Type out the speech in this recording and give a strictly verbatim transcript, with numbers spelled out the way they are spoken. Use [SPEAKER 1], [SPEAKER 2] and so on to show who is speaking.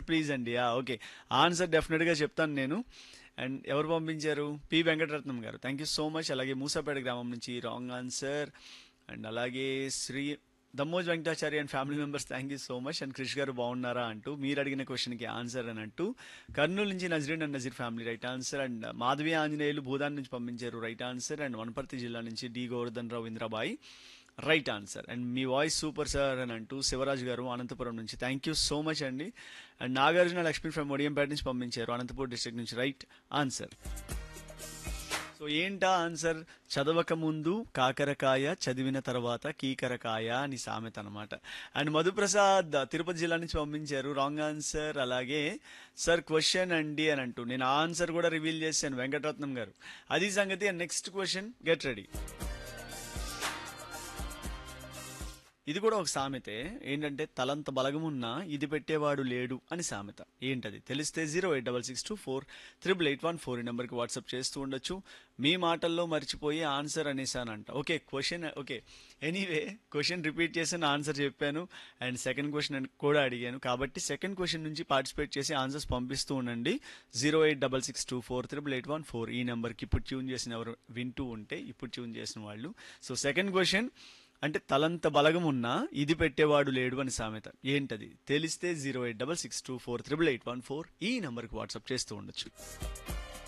[SPEAKER 1] Please అండి. Okay, answer డెఫినెట్గా చెప్తాను నేను. అండ్ ఎవరు పంపించారు? పి వెంకటరత్నం గారు, థ్యాంక్ యూ సో మచ్. అలాగే మూసాపేట గ్రామం నుంచి రాంగ్ ఆన్సర్. అండ్ అలాగే Shri Dammoj Venkatachari and family members, thank you so much. And Krish గారు బాగున్నారా అంటూ మీరు అడిగిన క్వశ్చన్కి ఆన్సర్ అని అంటూ కర్నూలు నుంచి Nazreen and Nazir family right answer. And Madhavi Anjaneyulu Bhoodan నుంచి పంపించారు రైట్ ఆన్సర్. అండ్ వనపర్తి జిల్లా నుంచి D Govardhan Rao Indrabai right answer. And me voice super sir అని అంటూ శివరాజ్ గారు అనంతపురం నుంచి థ్యాంక్ యూ సో మచ్ అండి. అండ్ నాగార్జున లక్ష్మి ఫ్రమ్ ఒడియంపేట నుంచి పంపించారు అనంతపూర్ డిస్ట్రిక్ట్ నుంచి రైట్ ఆన్సర్. సో ఏంటా ఆన్సర్? చదవక ముందు కాకరకాయ, చదివిన తర్వాత కీకరకాయ అని సామెత అనమాట. అండ్ మధుప్రసాద్ తిరుపతి జిల్లా నుంచి పంపించారు రాంగ్ ఆన్సర్. అలాగే సార్ క్వశ్చన్ అండి అని అంటూ నేను ఆన్సర్ కూడా రివీల్ చేశాను వెంకటరత్నం గారు. అది సంగతి. And next question, get ready. ఇది కూడా ఒక సామెతే. ఏంటంటే తలంత బలగమున్నా ఇది పెట్టేవాడు లేడు అని సామెత. ఏంటది తెలిస్తే zero eight double six two four triple eight one four ఈ నెంబర్కి వాట్సాప్ చేస్తూ ఉండొచ్చు. మీ మాటల్లో మర్చిపోయి answer అనేసానంట. Okay question, okay anyway question repeat చేశాను, ఆన్సర్ చెప్పాను. అండ్ సెకండ్ క్వశ్చన్ కూడా అడిగాను. కాబట్టి సెకండ్ క్వశ్చన్ నుంచి పార్టిసిపేట్ చేసి ఆన్సర్స్ పంపిస్తూ ఉండండి. Zero eight double six two four triple eight one four ఈ నెంబర్కి ఇప్పుడు ట్యూన్ చేసిన ఎవరు వింటూ ఉంటే ఇప్పుడు ట్యూన్ చేసిన వాళ్ళు. సో సెకండ్ క్వశ్చన్, అంటే తలంత బలగం ఉన్నా ఇది పెట్టేవాడు లేడు అని సామెత. ఏంటది తెలిస్తే zero eight double six two four triple eight one four ఈ నెంబర్కి వాట్సాప్ చేస్తూ ఉండొచ్చు.